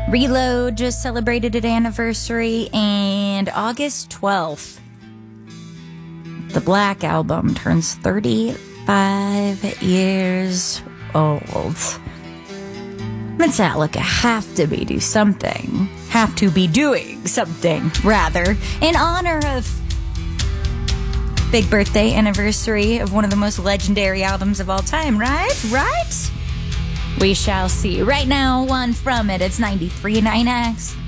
Reload just celebrated its anniversary, and August 12th, the Black Album turns 35 years old. Metallica have to be doing something, rather, in honor of big birthday anniversary of one of the most legendary albums of all time, right? We shall see. Right now, one from it. It's 93.9X.